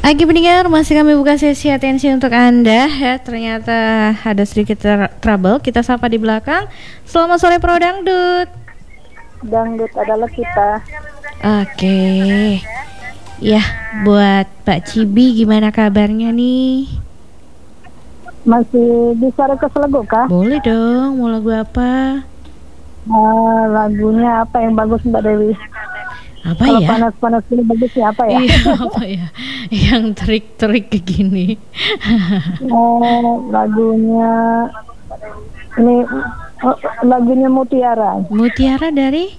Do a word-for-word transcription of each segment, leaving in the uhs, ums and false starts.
Lagi pendengar, masih kami buka sesi atensi untuk Anda ya. Ternyata ada sedikit ter- trouble. Kita sapa di belakang. Selamat sore Pro Dangdut. Dangdut adalah kita. Oke. Ya, buat Pak Cibi gimana kabarnya nih? Masih bisa request lagu kah? Boleh dong, mau lagu apa? Uh, lagunya apa yang bagus Mbak Dewi? Apa Kalau ya? panas-panas ini bagusnya apa ya? Iya, apa ya? Yang trik-trik kayak gini. Oh, lagunya ini oh, lagunya Mutiara. Mutiara dari?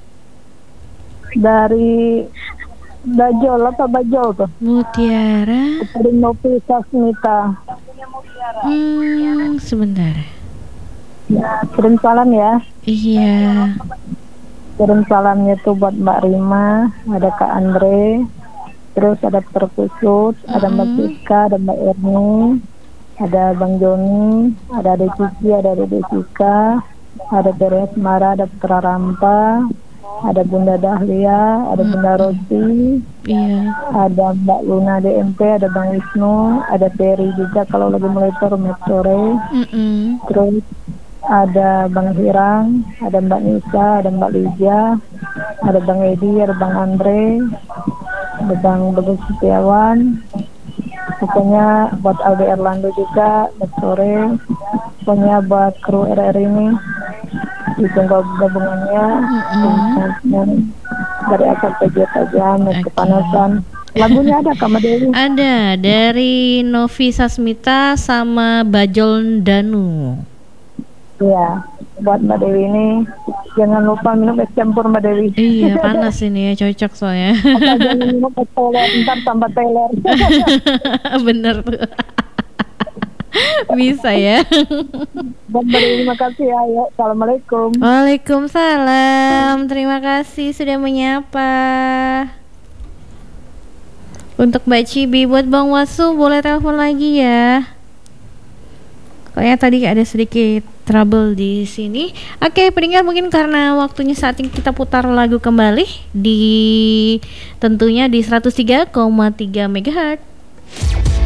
Dari Bajol apa Bajol tuh? Mutiara. Dari Novi Sasmita. Hmm, sebentar. Ya, kirim salam ya. Iya. Kirim salamnya tuh buat Mbak Rima, ada Kak Andre, terus ada Terkusut, mm-hmm. ada Mbak Siska, ada Mbak Erni, ada Bang Joni, ada Ade Cici, ada Dede Sika, ada Teres Mara, ada Putra Rampa, ada Bunda Dahlia, ada mm-hmm. Bunda Rosi, iya. ada Mbak Luna D M P, ada Bang Wisnu, ada Terry juga kalau lagi mulai turun sore, mm-hmm. terus ada Bang Hirang, ada Mbak Nisa, ada Mbak Lidia, ada Bang Edi, ada Bang Andre, ada Bang Bagus Setiawan, pokoknya buat Aldi Erlando juga, selamat sore, pokoknya buat kru R R ini, ditunggu gabungannya, mm-hmm. dari asal pejabat saja, okay. Kepanasan. Lagunya ada Kak Dewi? Ada, dari Novi Sasmita sama Bajol Danu. Ya, buat Mbak Dewi ini jangan lupa minum es campur Mbak Dewi. Iya, panas ini ya, cocok soalnya. Apa jangan minum es teler, ntar tambah teler. Bener tuh. Bisa ya. Buat Mbak Dewi, terima kasih ya. Ya. Assalamualaikum. Waalaikumsalam. Terima kasih sudah menyapa. Untuk Mbak Cibi, buat Bang Wasu boleh telepon lagi ya. Kayaknya tadi ada sedikit trouble di sini. Oke, pendengar, mungkin karena waktunya saat ini kita putar lagu kembali di tentunya di seratus tiga koma tiga megahertz